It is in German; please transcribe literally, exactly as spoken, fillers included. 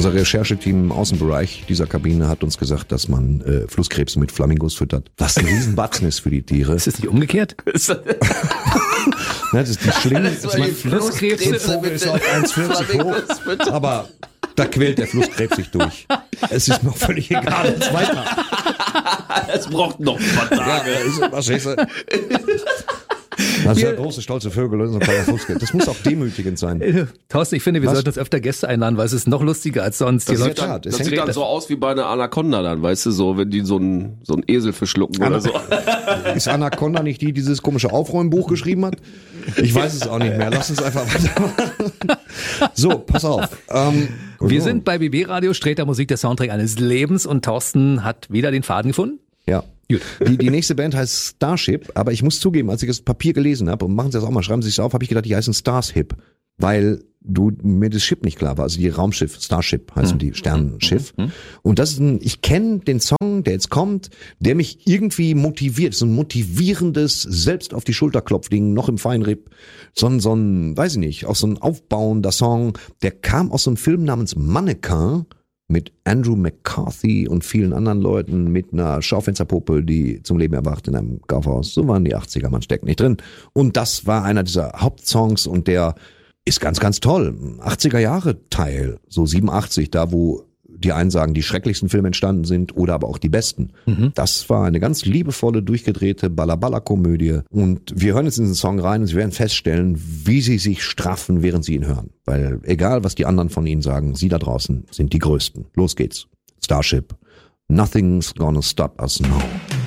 Unser Rechercheteam im Außenbereich dieser Kabine hat uns gesagt, dass man äh, Flusskrebse mit Flamingos füttert. Was ein Riesenbatzen ist für die Tiere. Ist das nicht umgekehrt? Ja, das ist die Schlinge. Das war die Flusskrebse Der Vogel ist auf eins vierzig hoch, aber da quält der Flusskrebs sich durch. Es ist mir völlig egal, jetzt weiter. Es braucht noch ein paar Tage. Ja, ist, was ist das? Das ist ja große, stolze Vögel und so ein kleiner Flusskrebs. Das muss auch demütigend sein. Thorsten, ich finde, wir Was? sollten uns öfter Gäste einladen, weil es ist noch lustiger als sonst. Das Die sieht Leute- dann, das das hängt sieht dann so aus wie bei einer Anaconda dann, weißt du, so, wenn die so einen so einen Esel verschlucken oder so. Ist Anaconda nicht die, die dieses komische Aufräumbuch geschrieben hat? Ich weiß es auch nicht mehr. Lass uns einfach weitermachen. So, pass auf. Ähm, Wir sind bei B B Radio, Sträter Musik, der Soundtrack eines Lebens, und Thorsten hat wieder den Faden gefunden. Ja. Gut. Die, die nächste Band heißt Starship, aber ich muss zugeben, als ich das Papier gelesen habe, und machen Sie das auch mal, schreiben Sie es auf, habe ich gedacht, die heißen Starship, weil du mir das Schiff nicht klar war, also die Raumschiff, Starship heißen die, Sternenschiff. Und das ist ein, ich kenne den Song, der jetzt kommt, der mich irgendwie motiviert, so ein motivierendes, selbst auf die Schulter klopf-Ding, noch im Feinripp, so ein, so ein, weiß ich nicht, auch so ein aufbauender Song, der kam aus so einem Film namens Mannequin, mit Andrew McCarthy und vielen anderen Leuten, mit einer Schaufensterpuppe, die zum Leben erwacht in einem Kaufhaus. So waren die achtziger, man steckt nicht drin. Und das war einer dieser Hauptsongs und der ist ganz, ganz toll. achtziger Jahre Teil, so siebenundachtzig, da wo die einen sagen, die schrecklichsten Filme entstanden sind oder aber auch die besten. Mhm. Das war eine ganz liebevolle, durchgedrehte Balla-Balla-Komödie. Und wir hören jetzt in den Song rein und Sie werden feststellen, wie Sie sich straffen, während Sie ihn hören. Weil egal, was die anderen von Ihnen sagen, Sie da draußen sind die Größten. Los geht's. Starship. Nothing's gonna stop us now.